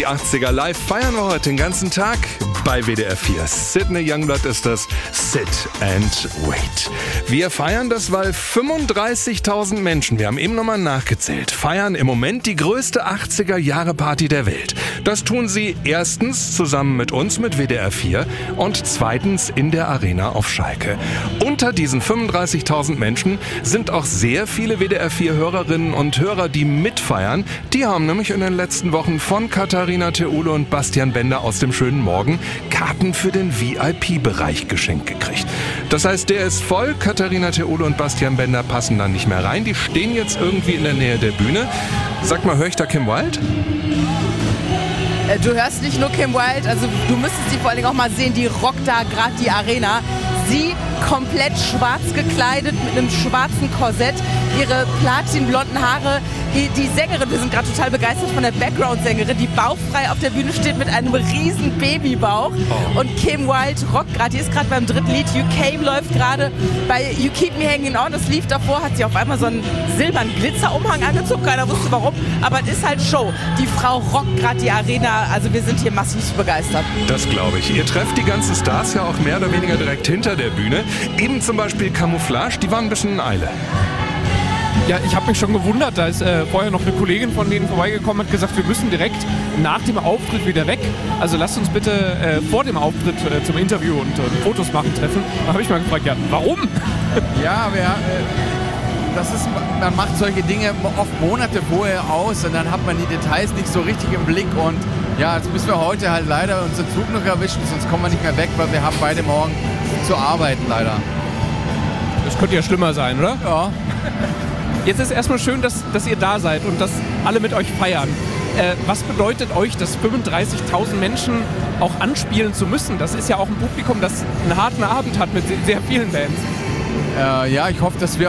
Die 80er live feiern wir heute den ganzen Tag bei WDR 4. Sydney Youngblood ist das. Sit and Wait. Wir feiern das, weil 35.000 Menschen, wir haben eben nochmal nachgezählt, feiern im Moment die größte 80er-Jahre-Party der Welt. Das tun sie erstens zusammen mit uns, mit WDR 4 und zweitens in der Arena auf Schalke. Unter diesen 35.000 Menschen sind auch sehr viele WDR 4-Hörerinnen und Hörer, die mitfeiern. Die haben nämlich in den letzten Wochen von Katharina Theule und Bastian Bender aus dem schönen Morgen Karten für den VIP-Bereich geschenkt gekriegt. Das heißt, der ist voll. Katharina Theule und Bastian Bender passen da nicht mehr rein. Die stehen jetzt irgendwie in der Nähe der Bühne. Sag mal, höre ich da Kim Wilde? Du hörst nicht nur Kim Wilde, also du müsstest sie vor allen Dingen auch mal sehen, die rockt da gerade die Arena. Sie komplett schwarz gekleidet mit einem schwarzen Korsett, ihre platinblonden Haare. Die Sängerin, wir sind gerade total begeistert von der Background-Sängerin, die bauchfrei auf der Bühne steht mit einem riesen Babybauch. Oh. Und Kim Wilde rockt gerade, die ist gerade beim dritten Lied. You Came läuft gerade bei You Keep Me Hanging On. Das lief davor, hat sie auf einmal so einen silbernen Glitzerumhang angezogen. Keiner wusste warum, aber es ist halt Show. Die Frau rockt gerade die Arena, also wir sind hier massiv begeistert. Das glaube ich. Ihr trefft die ganzen Stars ja auch mehr oder weniger direkt hinter der Bühne. Eben zum Beispiel Camouflage, die waren ein bisschen in Eile. Ja, ich habe mich schon gewundert, da ist vorher noch eine Kollegin von denen vorbeigekommen und hat gesagt, wir müssen direkt nach dem Auftritt wieder weg. Also lasst uns bitte vor dem Auftritt zum Interview und Fotos machen treffen. Da habe ich mal gefragt, ja, warum? Ja, man macht solche Dinge oft Monate vorher aus und dann hat man die Details nicht so richtig im Blick und ja, jetzt müssen wir heute halt leider unseren Zug noch erwischen, sonst kommen wir nicht mehr weg, weil wir haben beide morgen zu arbeiten leider. Das könnte ja schlimmer sein, oder? Ja. Jetzt ist erstmal schön, dass ihr da seid und dass alle mit euch feiern. Was bedeutet euch, dass 35.000 Menschen auch anspielen zu müssen? Das ist ja auch ein Publikum, das einen harten Abend hat mit sehr vielen Bands. Ja, ich hoffe, dass wir